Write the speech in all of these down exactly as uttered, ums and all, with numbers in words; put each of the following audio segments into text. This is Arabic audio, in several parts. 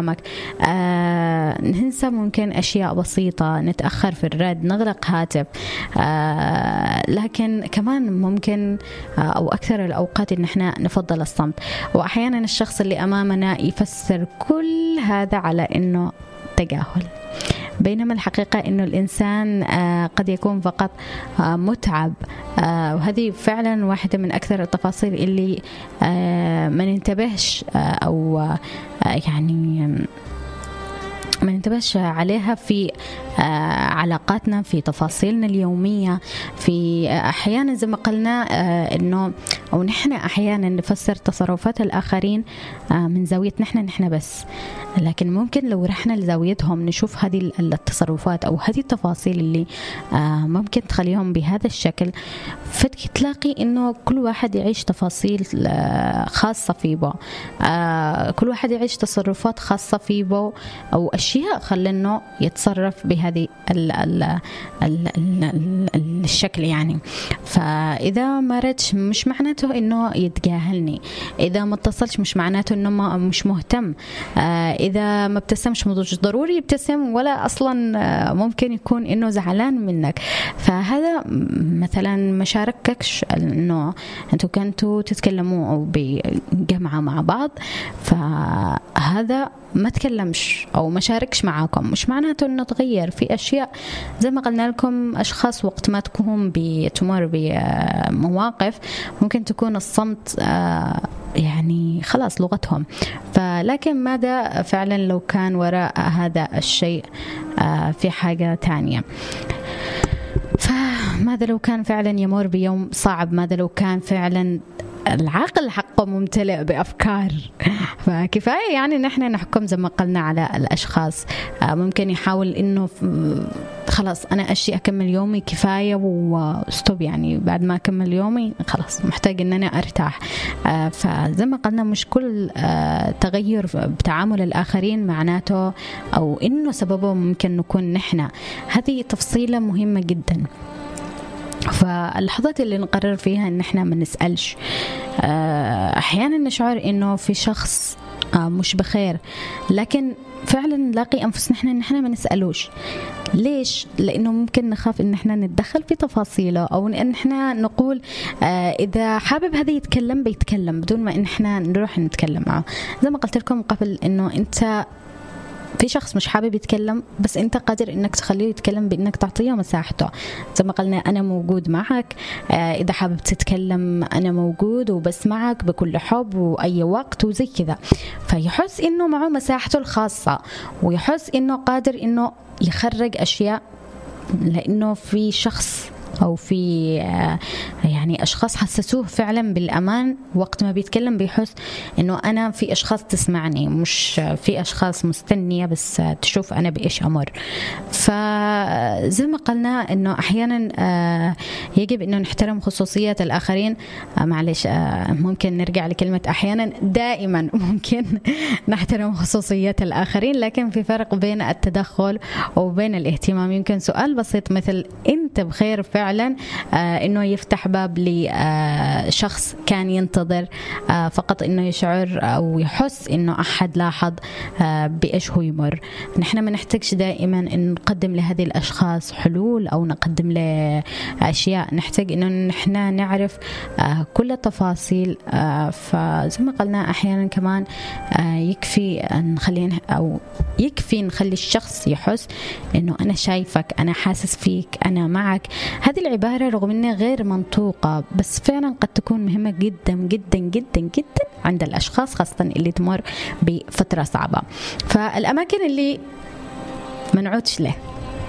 كلامك. آه ننسى ممكن أشياء بسيطة، نتأخر في الرد، نغلق هاتف. آه لكن كمان ممكن آه أو أكثر الأوقات إن احنا نفضل الصمت، وأحيانا الشخص اللي أمامنا يفسر كل هذا على إنه تجاهل، بينما الحقيقة إنه الإنسان آه قد يكون فقط آه متعب. آه وهذه فعلا واحدة من أكثر التفاصيل اللي آه ما ننتبهش آه أو آه يعني ما ننتبهش عليها في آه علاقاتنا، في تفاصيلنا اليومية. في آه أحيانا زي ما قلنا آه إنه أو نحن أحيانا نفسر تصرفات الآخرين آه من زاويتنا نحن نحن بس، لكن ممكن لو رحنا لزاويتهم نشوف هذه التصرفات أو هذه التفاصيل اللي آه ممكن تخليهم بهذا الشكل، فتلاقي إنه كل واحد يعيش تفاصيل آه خاصة فيه، آه كل واحد يعيش تصرفات خاصة فيه أو أشياء خلنه يتصرف بهذه ال ال ال ال ال الشكل يعني. فإذا ما ردش مش معناته إنه يتجاهلني، إذا ما اتصلش مش معناته إنه ما مش مهتم، آه إذا ما ابتسمش مش ضروري يبتسم، ولا أصلا آه ممكن يكون إنه زعلان منك. فهذا مثلا ما شارككش إنه أنتوا كنتوا تتكلموا أو بجمعة مع بعض، فهذا ما تكلمش أو ما شاركش معاكم مش معناته إنه تغير في أشياء. زي ما قلنا لكم أشخاص وقت ما تكون بتمر بمواقف ممكن تكون الصمت يعني خلاص لغتهم. فلكن ماذا فعلا لو كان وراء هذا الشيء في حاجة تانية؟ فماذا لو كان فعلا يمر بيوم صعب؟ ماذا لو كان فعلا العقل حقه ممتلئ بأفكار؟ فكفاية يعني نحن نحكم زي ما قلنا على الأشخاص. ممكن يحاول إنه خلاص أنا أشي أكمل يومي كفاية وستوب، يعني بعد ما أكمل يومي خلاص محتاج إن أنا أرتاح. فزي ما قلنا مش كل تغير بتعامل الآخرين معناته أو إنه سببه ممكن نكون نحن. هذه تفصيلة مهمة جدا. فاللحظات اللي نقرر فيها ان احنا ما نسألش، احيانا نشعر انه في شخص مش بخير، لكن فعلا نلاقي انفسنا احنا ان احنا ما نسألوش. ليش؟ لانه ممكن نخاف ان احنا نتدخل في تفاصيله، او ان احنا نقول اذا حابب هذا يتكلم بيتكلم بدون ما ان احنا نروح نتكلم معه. زي ما قلت لكم قبل انه انت في شخص مش حابب يتكلم، بس انت قادر انك تخليه يتكلم بانك تعطيه مساحته. زي ما قلنا انا موجود معك، آه اذا حابب تتكلم انا موجود وبسمعك بكل حب واي وقت وزي كذا. فيحس انه معه مساحته الخاصة، ويحس انه قادر انه يخرج اشياء، لانه في شخص أو في يعني أشخاص حسسوه فعلا بالأمان وقت ما بيتكلم، بيحس إنه أنا في أشخاص تسمعني، مش في أشخاص مستنية بس تشوف أنا بإيش أمر. فزي ما قلنا إنه أحيانا يجب إنه نحترم خصوصية الآخرين. معلش ممكن نرجع لكلمة أحيانا، دائما ممكن نحترم خصوصية الآخرين، لكن في فرق بين التدخل وبين الاهتمام. يمكن سؤال بسيط مثل أنت بخير فعلا آه إنه يفتح باب لشخص كان ينتظر آه فقط إنه يشعر أو يحس إنه أحد لاحظ آه بإيش هو يمر. نحن ما نحتاجش دائما إن نقدم لهذه الأشخاص حلول أو نقدم لأشياء، نحتاج إنه نحن نعرف آه كل التفاصيل. آه فزي ما قلنا أحيانا كمان آه يكفي نخلي أو يكفي نخلي الشخص يحس إنه أنا شايفك، أنا حاسس فيك، أنا معك. هذه العبارة رغم أنها غير منطوقة بس فعلا قد تكون مهمة جدا جدا جدا جدا عند الأشخاص، خاصة اللي تمر بفترة صعبة. فالأماكن اللي ما نعودش له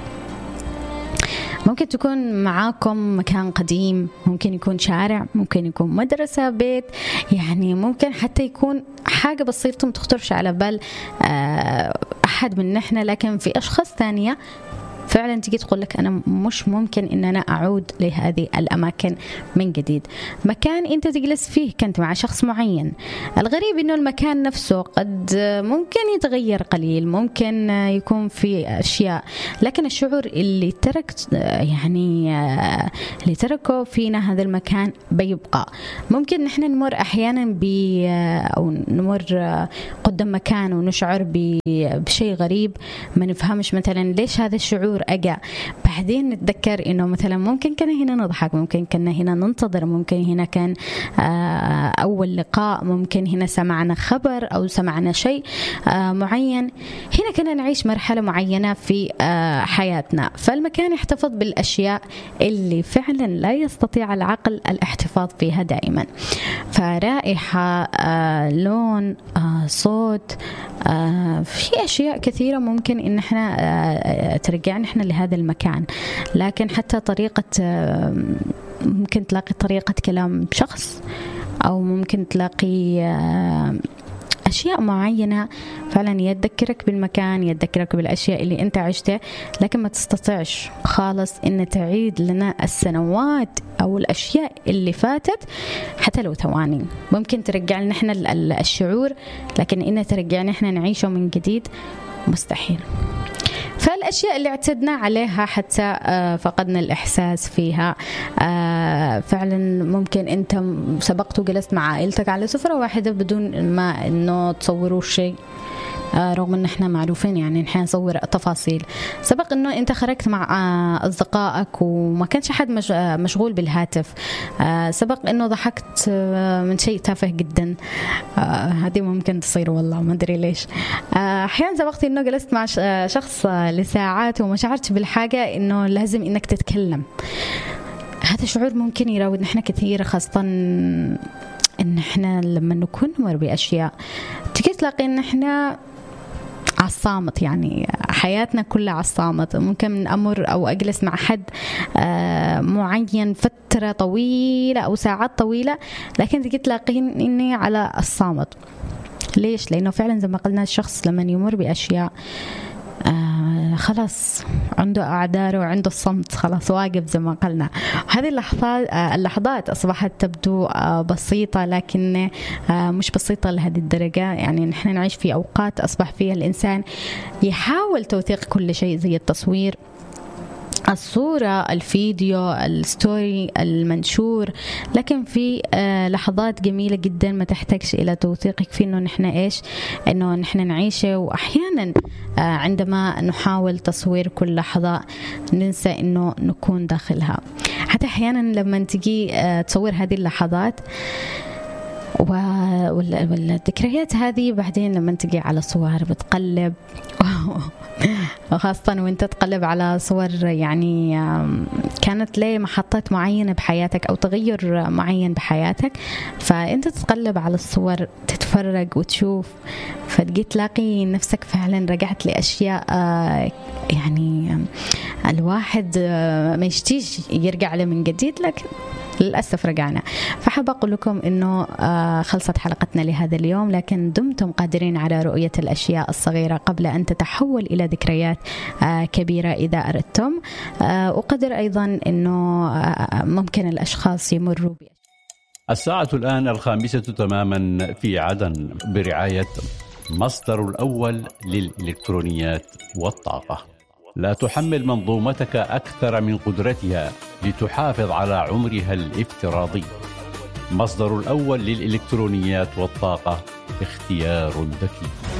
ممكن تكون معاكم مكان قديم، ممكن يكون شارع، ممكن يكون مدرسة، بيت، يعني ممكن حتى يكون حاجة بسيطة ما تخطرش على بال أحد من نحن، لكن في أشخاص ثانية فعلا تيجي تقول لك أنا مش ممكن إن أنا أعود لهذه الأماكن من جديد. مكان أنت تجلس فيه كنت مع شخص معين، الغريب إنه المكان نفسه قد ممكن يتغير قليل، ممكن يكون في أشياء، لكن الشعور اللي ترك يعني اللي تركه فينا هذا المكان بيبقى. ممكن نحن نمر أحيانا ب أو نمر قدام مكان ونشعر بشيء غريب ما نفهمش مثلا ليش هذا الشعور أجا، بعدين نتذكر إنه مثلا ممكن كان هنا نضحك، ممكن كان هنا ننتظر، ممكن هنا كان أول لقاء، ممكن هنا سمعنا خبر أو سمعنا شيء معين، هنا كنا نعيش مرحلة معينة في حياتنا. فالمكان يحتفظ بالأشياء اللي فعلا لا يستطيع العقل الاحتفاظ فيها دائما. فرائحة، لون، صوت، في أشياء كثيرة ممكن إن احنا ترجعنا احنا لهذا المكان. لكن حتى طريقة، ممكن تلاقي طريقة كلام شخص، أو ممكن تلاقي أشياء معينة فعلا يتذكرك بالمكان، يتذكرك بالأشياء اللي أنت عشتها، لكن ما تستطيعش خالص إن تعيد لنا السنوات أو الأشياء اللي فاتت حتى لو ثواني. ممكن ترجع لنا إحنا الشعور، لكن إن ترجعنا إحنا نعيشه من جديد مستحيل. فالأشياء اللي اعتدنا عليها حتى فقدنا الإحساس فيها، فعلا ممكن أنت سبقت وجلست مع عائلتك على سفرة واحدة بدون ما إنه تصوروا شيء، رغم ان احنا معروفين يعني نحن نصور تفاصيل. سبق انه انت خرجت مع اصدقائك وما كانش حد مشغول بالهاتف، سبق انه ضحكت من شيء تافه جدا، هذه ممكن تصير والله ما ادري ليش. احيانا سبقت انه جلست مع شخص لساعات وما شعرت بالحاجه انه لازم انك تتكلم. هذا شعور ممكن يراود نحن كثير، خاصه ان احنا لما نكون نمر باشياء تيجي تلاقي ان احنا على الصامت، يعني حياتنا كلها على الصامت. ممكن أمر أو أجلس مع حد معين فترة طويلة أو ساعات طويلة، لكن تجي تلاقين إني على الصامت. ليش؟ لأنه فعلا زي ما قلنا الشخص لما يمر بأشياء آه خلاص عنده أعذار وعنده الصمت، خلاص واقف زي ما قلنا. هذه اللحظات آه اللحظات أصبحت تبدو آه بسيطة، لكن آه مش بسيطة لهذه الدرجة. يعني نحن نعيش في أوقات أصبح فيها الإنسان يحاول توثيق كل شيء، زي التصوير، الصورة، الفيديو، الستوري، المنشور، لكن في آه لحظات جميلة جدا ما تحتاجش إلى توثيقك في إنه نحن إيش إنه نحن نعيشه. وأحيانا آه عندما نحاول تصوير كل لحظة ننسى إنه نكون داخلها. حتى أحيانا لما تجي آه تصور هذه اللحظات والذكريات هذه، بعدين لما تجي على صور بتقلب وخاصة وانت تقلب على صور يعني كانت ليه محطات معينة بحياتك أو تغير معين بحياتك، فانت تتقلب على الصور تتفرج وتشوف، فتجي تلاقي نفسك فعلا رجعت لأشياء يعني الواحد ما يشتيش يرجع له من جديد، لكن للأسف رجعنا. فحب أقول لكم إنه خلصت حلقتنا لهذا اليوم، لكن دمتم قادرين على رؤية الأشياء الصغيرة قبل أن تتحول إلى ذكريات كبيرة إذا أردتم. وقدر أيضا إنه ممكن الأشخاص يمروا بي. الساعة الآن الخامسة تماما في عدن، برعاية مصدر الأول للإلكترونيات والطاقة. لا تحمل منظومتك أكثر من قدرتها لتحافظ على عمرها الافتراضي. مصدر الأول للإلكترونيات والطاقة، اختيار ذكي.